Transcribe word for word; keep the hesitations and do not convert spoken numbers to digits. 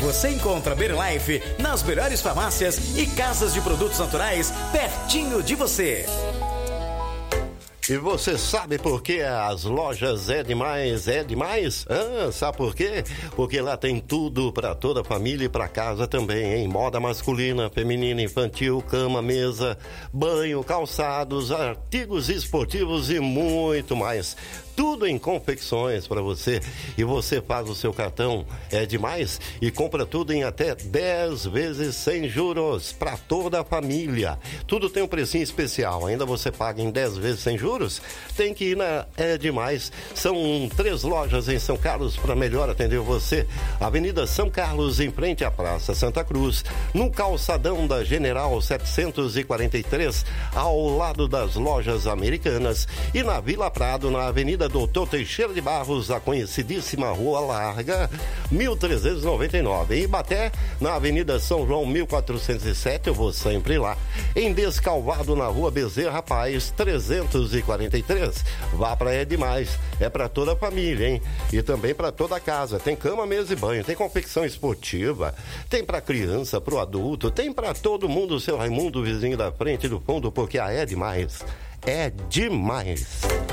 Você encontra Berlife nas melhores farmácias e casas de produtos naturais pertinho de você. E você sabe por que as lojas É Demais é demais? Ah, sabe por quê? Porque lá tem tudo para toda a família e para casa também, hein? Moda masculina, feminina, infantil, cama, mesa, banho, calçados, artigos esportivos e muito mais. Tudo em confecções para você. E você faz o seu cartão É Demais e compra tudo em até dez vezes sem juros para toda a família. Tudo tem um precinho especial. Ainda você paga em dez vezes sem juros? Tem que ir na É Demais. São três lojas em São Carlos para melhor atender você. Avenida São Carlos, em frente à Praça Santa Cruz. No calçadão da General setecentos e quarenta e três, ao lado das lojas Americanas. E na Vila Prado, na Avenida Doutor Teixeira de Barros, a conhecidíssima Rua Larga, mil trezentos e noventa e nove. Em Ibaté, na Avenida São João, mil quatrocentos e sete, eu vou sempre lá. Em Descalvado, na Rua Bezerra Paz, trezentos e quarenta e três. Vá pra É Demais. É pra toda a família, hein? E também pra toda a casa. Tem cama, mesa e banho, tem confecção esportiva, tem pra criança, pro adulto, tem pra todo mundo, seu Raimundo, vizinho da frente e do fundo, porque a É Demais é demais.